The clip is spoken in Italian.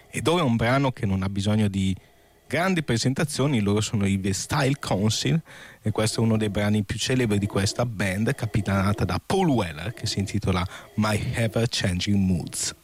Ed ora un brano che non ha bisogno di grandi presentazioni, loro sono i The Style Council e questo è uno dei brani più celebri di questa band capitanata da Paul Weller, che si intitola My Ever Changing Moods.